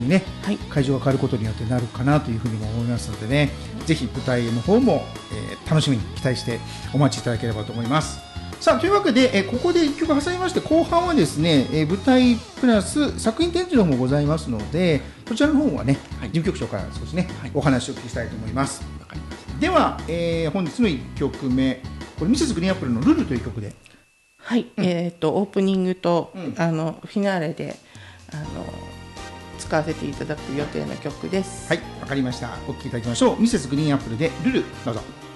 ね、 はい、 会場が変わることによってなるかなというふうにも思いますのでね、ぜひ舞台の方も、楽しみに期待してお待ちいただければと思います。さあ、というわけで、ここで1曲挟みまして、後半はですね、舞台プラス作品展示の方もございますので、そちらの方はね、 はい、 事務局長から少しね、 はい、 お話をお聞きしたいと思います。 わかりました。 では、本日の1曲目、これミセスグリーンアップルのルルという曲で、 はい、オープニングと、 うん、 フィナーレで使わせていただく予定の曲です。 はい、わかりました。お聴きいただきましょう。ミセスグリーンアップルでルル、どうぞ。